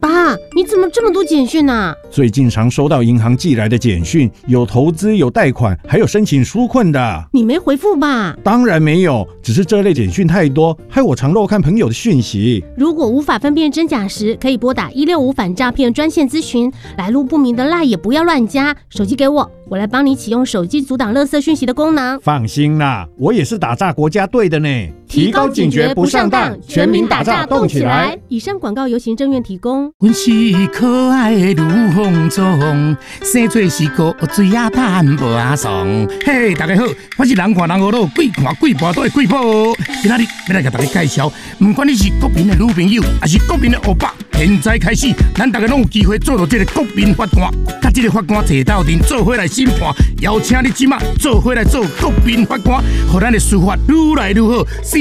爸，你怎么这么多简讯啊？ 最近常收到银行寄来的简讯，有投资，有贷款，还有申请纾困的。 你没回复吧？ 当然没有，只是这类简讯太多，害我常漏看朋友的讯息。 如果无法分辨真假时，可以拨打165反诈骗专线咨询。来路不明的赖也不要乱加。手机给我，我来帮你启用手机阻挡垃圾讯息的功能。 放心啦，我也是打诈国家队的呢。 提高警觉不上当，全民打诈动起来。以上广告由行政院提供。 阮是可爱的如风中，生做是个水仔蛋无阿爽。嘿，大家好，我是人看人好路，鬼看鬼跋倒的鬼宝。今仔日要来给大家介绍，不管你是国民的女朋友，还是国民的欧巴，现在开始，咱大家拢有机会做到这个国民法官，甲这个法官坐斗阵做伙来审判，邀请你即马做伙来做国民法官，让咱的司法愈来愈好。